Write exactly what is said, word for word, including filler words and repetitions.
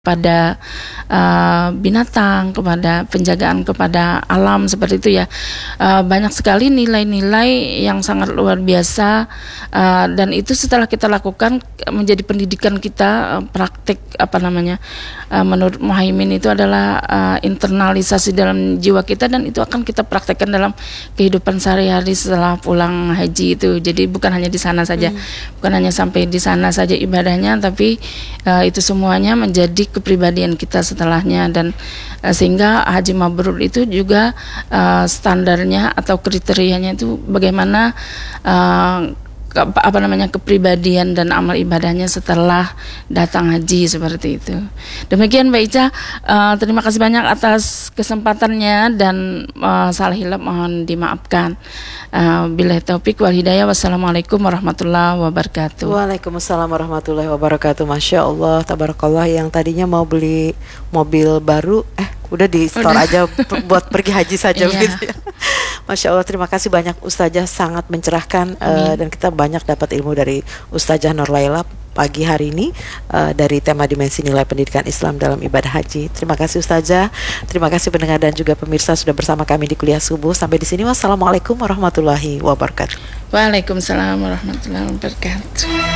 pada uh, binatang, kepada penjagaan kepada alam seperti itu ya. Uh, banyak sekali nilai-nilai yang sangat luar biasa uh, dan itu setelah kita lakukan menjadi pendidikan kita, uh, praktik apa namanya uh, menurut Muhaimin itu adalah uh, internalisasi dalam jiwa kita dan itu akan kita praktekkan dalam kehidupan sehari-hari setelah pulang haji itu. Jadi bukan hanya di sana saja, hmm. bukan hanya sampai di sana saja ibadahnya, tapi uh, itu semuanya menjadi kepribadian kita setelahnya dan uh, sehingga haji mabrur itu juga uh, standarnya atau kriterianya itu bagaimana uh, ke, apa namanya kepribadian dan amal ibadahnya setelah datang haji seperti itu. Demikian Mbak Ica, uh, terima kasih banyak atas kesempatannya dan uh, salah hilap mohon dimaafkan. Uh, Billahi taufik wal hidayah. Wassalamualaikum warahmatullahi wabarakatuh. Waalaikumsalam warahmatullahi wabarakatuh. Masya Allah, tabarakallah. Yang tadinya mau beli mobil baru, eh udah di store udah. aja buat pergi haji saja begitu ya. Masya Allah, terima kasih banyak Ustazah, sangat mencerahkan uh, dan kita banyak dapat ilmu dari Ustazah Nur Laila pagi hari ini uh, dari tema dimensi nilai pendidikan Islam dalam ibadah haji. Terima kasih Ustazah, terima kasih pendengar dan juga pemirsa sudah bersama kami di kuliah subuh. Sampai di sini, wassalamualaikum warahmatullahi wabarakatuh. Waalaikumsalam warahmatullahi wabarakatuh.